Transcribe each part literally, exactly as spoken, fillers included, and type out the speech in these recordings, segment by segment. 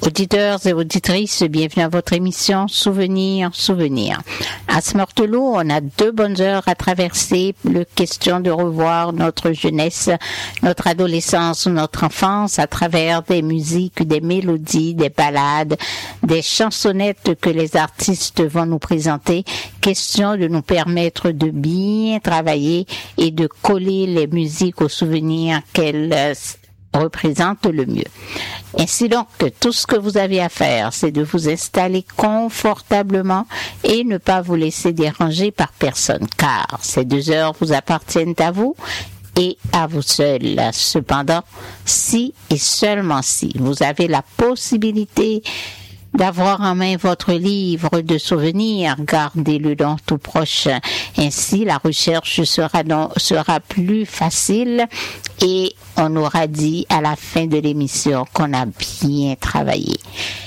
Auditeurs et auditrices, bienvenue à votre émission Souvenirs, Souvenirs. À Smortelot, on a deux bonnes heures à traverser. Le question de revoir notre jeunesse, notre adolescence ou notre enfance à travers des musiques, des mélodies, des ballades, des chansonnettes que les artistes vont nous présenter. Question de nous permettre de bien travailler et de coller les musiques aux souvenirs qu'elles représente le mieux. Ainsi donc, tout ce que vous avez à faire, c'est de vous installer confortablement et ne pas vous laisser déranger par personne, car ces deux heures vous appartiennent à vous et à vous seul. Cependant, si et seulement si vous avez la possibilité d'avoir en main votre livre de souvenirs, gardez-le donc tout proche. Ainsi, la recherche sera, donc, sera plus facile et on aura dit à la fin de l'émission qu'on a bien travaillé.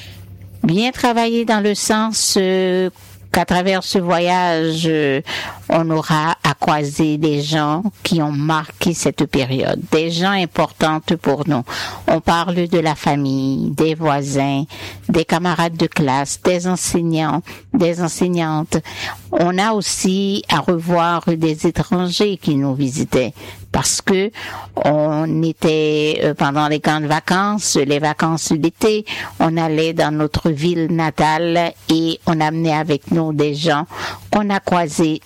Bien travaillé dans le sens euh, qu'à travers ce voyage, euh, on aura à croiser des gens qui ont marqué cette période, des gens importants pour nous. On parle de la famille, des voisins, des camarades de classe, des enseignants, des enseignantes. On a aussi à revoir des étrangers qui nous visitaient parce que on était euh, pendant les grandes vacances, les vacances d'été, on allait dans notre ville natale et on amenait avec nous des gens qu'on a croisés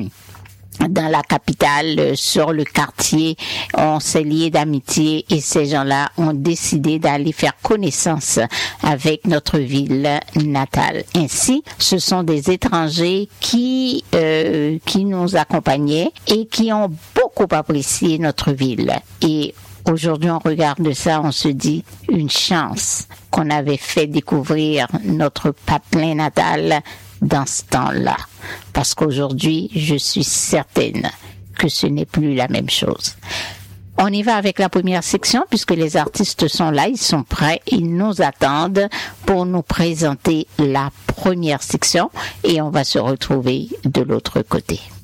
dans la capitale, sur le quartier. On s'est liés d'amitié et ces gens-là ont décidé d'aller faire connaissance avec notre ville natale. Ainsi, ce sont des étrangers qui euh, qui nous accompagnaient et qui ont beaucoup apprécié notre ville. Et aujourd'hui, on regarde ça, on se dit une chance qu'on avait fait découvrir notre patelin natal dans ce temps-là. Parce qu'aujourd'hui, je suis certaine que ce n'est plus la même chose. On y va avec la première section puisque les artistes sont là, ils sont prêts, ils nous attendent pour nous présenter la première section et on va se retrouver de l'autre côté.